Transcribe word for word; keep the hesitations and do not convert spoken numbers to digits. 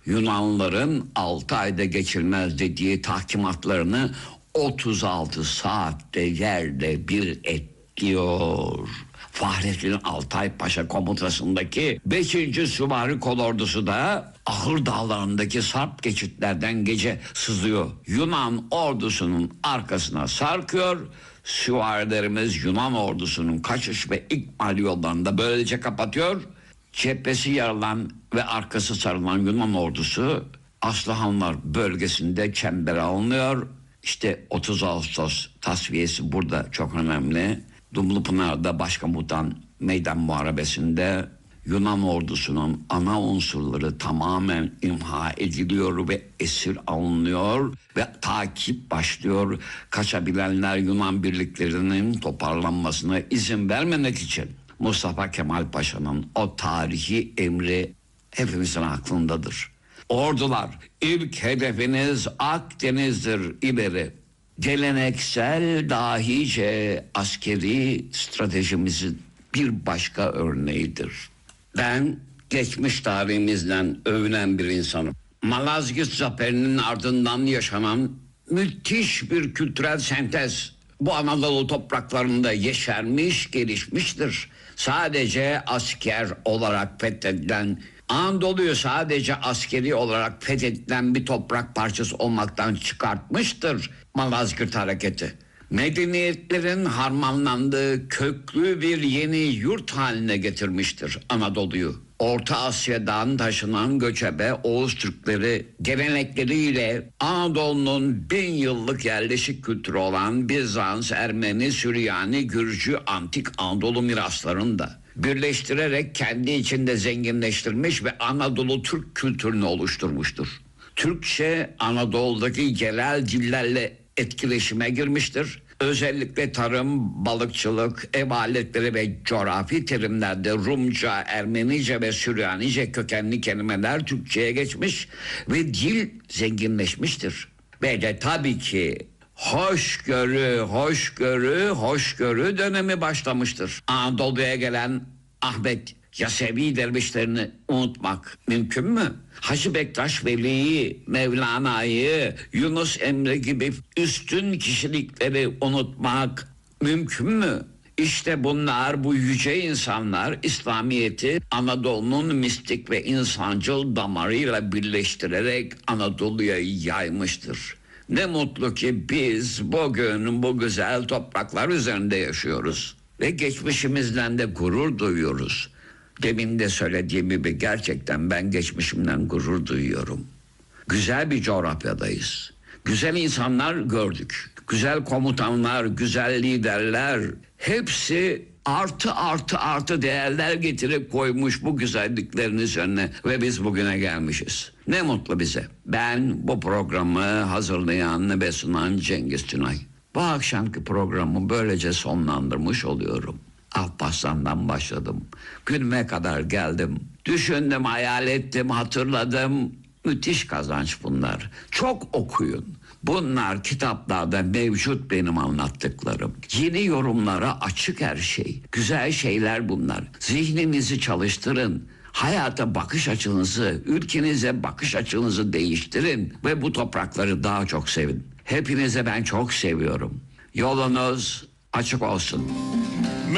Yunanlıların altı ayda geçilmez dediği tahkimatlarını otuz altı saatte yerde bir et diyor. Fahrettin Altay Paşa komutasındaki beşinci Süvari Kolordusu da Ahır Dağları'ndaki sarp geçitlerden gece sızıyor. Yunan ordusunun arkasına sarkıyor. Süvarilerimiz Yunan ordusunun kaçış ve ikmal yollarını böylece kapatıyor. Cephesi yarılan ve arkası sarılan Yunan ordusu Aslıhanlar bölgesinde çembere alınıyor. İşte otuz Ağustos tasfiyesi burada çok önemli. Dumlupınar'da Başkomutan Meydan Muharebesi'nde Yunan ordusunun ana unsurları tamamen imha ediliyor ve esir alınıyor ve takip başlıyor. Kaçabilenler Yunan birliklerinin toparlanmasına izin vermemek için Mustafa Kemal Paşa'nın o tarihi emri hepimizin aklındadır. Ordular, ilk hedefiniz Akdeniz'dir ileri. Geleneksel dahice askeri stratejimizin bir başka örneğidir. Ben geçmiş tarihimizden övünen bir insanım. Malazgirt Zaferi'nin ardından yaşanan müthiş bir kültürel sentez bu Anadolu topraklarında yeşermiş, gelişmiştir. Sadece asker olarak fethedilen, Anadolu'yu sadece askeri olarak fethedilen bir toprak parçası olmaktan çıkartmıştır Malazgirt Hareketi. Medeniyetlerin harmanlandığı köklü bir yeni yurt haline getirmiştir Anadolu'yu. Orta Asya'dan taşınan göçebe Oğuz Türkleri gelenekleriyle Anadolu'nun bin yıllık yerleşik kültürü olan Bizans, Ermeni, Süryani, Gürcü, Antik Anadolu miraslarını da birleştirerek kendi içinde zenginleştirmiş ve Anadolu Türk kültürünü oluşturmuştur. Türkçe Anadolu'daki yerel dillerle etkileşime girmiştir. Özellikle tarım, balıkçılık, ev aletleri ve coğrafi terimlerde Rumca, Ermenice ve Süryanice kökenli kelimeler Türkçe'ye geçmiş ve dil zenginleşmiştir. Ve de tabii ki hoşgörü, hoşgörü, hoşgörü dönemi başlamıştır. Anadolu'ya gelen Ahmet Yasevi dervişlerini unutmak mümkün mü? Hacı Bektaş Veli'yi, Mevlana'yı, Yunus Emre gibi üstün kişilikleri unutmak mümkün mü? İşte bunlar, bu yüce insanlar İslamiyet'i Anadolu'nun mistik ve insancıl damarıyla birleştirerek Anadolu'ya yaymıştır. Ne mutlu ki biz bugün bu güzel topraklar üzerinde yaşıyoruz ve geçmişimizden de gurur duyuyoruz. Demin de söylediğim gibi gerçekten ben geçmişimden gurur duyuyorum. Güzel bir coğrafyadayız. Güzel insanlar gördük. Güzel komutanlar, güzel liderler, hepsi artı artı artı değerler getirip koymuş bu güzelliklerin üzerine ve biz bugüne gelmişiz. Ne mutlu bize. Ben bu programı hazırlayan ve sunan Cengiz Tünay. Bu akşamki programı böylece sonlandırmış oluyorum. Alparslan'dan başladım. Günüme kadar geldim. Düşündüm, hayal ettim, hatırladım. Müthiş kazanç bunlar. Çok okuyun. Bunlar kitaplarda mevcut benim anlattıklarım. Yeni yorumlara açık her şey. Güzel şeyler bunlar. Zihninizi çalıştırın. Hayata bakış açınızı, ülkenize bakış açınızı değiştirin. Ve bu toprakları daha çok sevin. Hepinize ben çok seviyorum. Yolunuz açık olsun.